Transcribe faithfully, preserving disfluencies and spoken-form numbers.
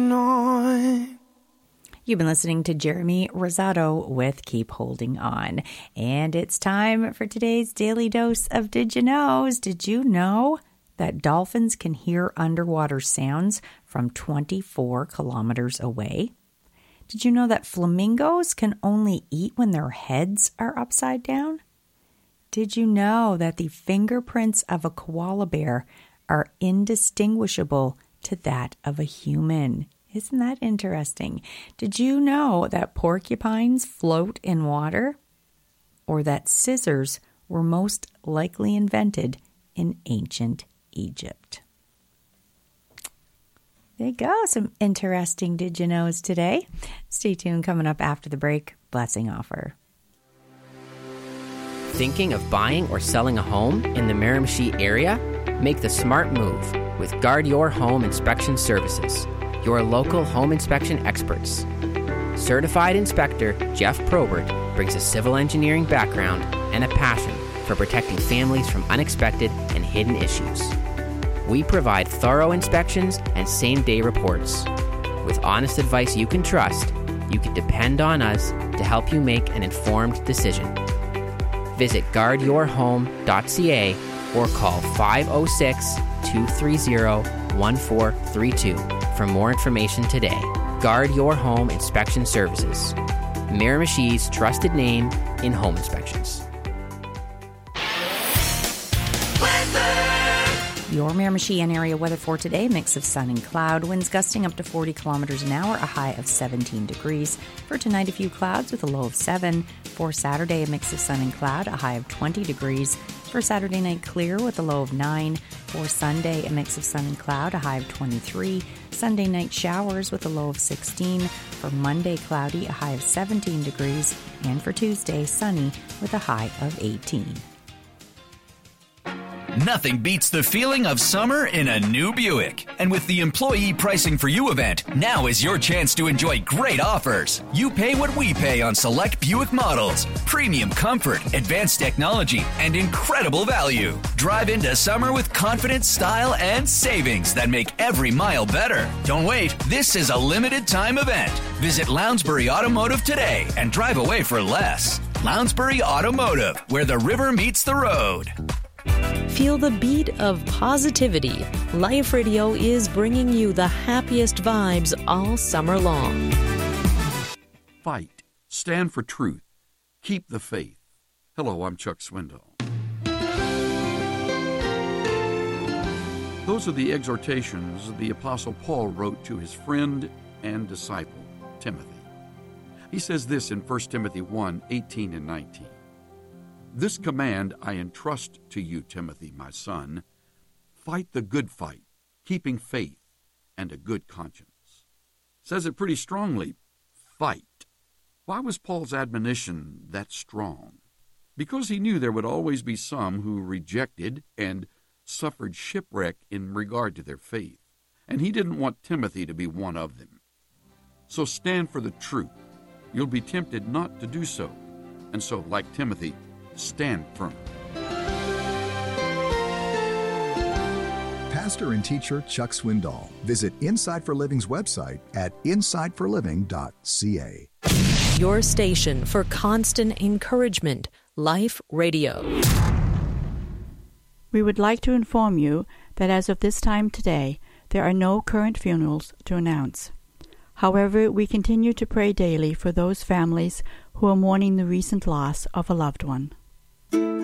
on. You've been listening to Jeremy Rosado with Keep Holding On. And it's time for today's Daily Dose of Did You Knows. Did you know that dolphins can hear underwater sounds from twenty-four kilometers away? Did you know that flamingos can only eat when their heads are upside down? Did you know that the fingerprints of a koala bear are indistinguishable to that of a human? Isn't that interesting? Did you know that porcupines float in water? Or that scissors were most likely invented in ancient Egypt? There you go. Some interesting Did You Knows today. Stay tuned. Coming up after the break, Blessing Offer. Thinking of buying or selling a home in the Miramichi area? Make the smart move with Guard Your Home Inspection Services, your local home inspection experts. Certified inspector Jeff Probert brings a civil engineering background and a passion for protecting families from unexpected and hidden issues. We provide thorough inspections and same-day reports. With honest advice you can trust, you can depend on us to help you make an informed decision. Visit guard your home dot c a or call five oh six, two three zero, one four three two for more information today. Guard Your Home Inspection Services, Miramichi's trusted name in home inspections. Your Miramichi and area weather for today, mix of sun and cloud, winds gusting up to forty kilometers an hour, a high of seventeen degrees. For tonight, a few clouds with a low of seven. For Saturday, a mix of sun and cloud, a high of twenty degrees. For Saturday night, clear with a low of nine. For Sunday, a mix of sun and cloud, a high of twenty-three. Sunday night, showers with a low of sixteen. For Monday, cloudy, a high of seventeen degrees. And for Tuesday, sunny with a high of eighteen. Nothing beats the feeling of summer in a new Buick. And with the Employee Pricing for You event, now is your chance to enjoy great offers. You pay what we pay on select Buick models. Premium comfort, advanced technology, and incredible value. Drive into summer with confidence, style, and savings that make every mile better. Don't wait. This is a limited time event. Visit Lounsbury Automotive today and drive away for less. Lounsbury Automotive, where the river meets the road. Feel the beat of positivity. Life Radio is bringing you the happiest vibes all summer long. Fight. Stand for truth. Keep the faith. Hello, I'm Chuck Swindoll. Those are the exhortations the Apostle Paul wrote to his friend and disciple, Timothy. He says this in First Timothy one, eighteen and nineteen. This command I entrust to you, Timothy, my son. Fight the good fight, keeping faith and a good conscience. Says it pretty strongly, fight. Why was Paul's admonition that strong? Because he knew there would always be some who rejected and suffered shipwreck in regard to their faith, and he didn't want Timothy to be one of them. So stand for the truth. You'll be tempted not to do so, and so, like Timothy, stand firm. Pastor and teacher Chuck Swindoll. Visit Inside for Living's website at inside for living dot c a. Your station for constant encouragement, Life Radio. We would like to inform you that as of this time today, there are no current funerals to announce. However, we continue to pray daily for those families who are mourning the recent loss of a loved one.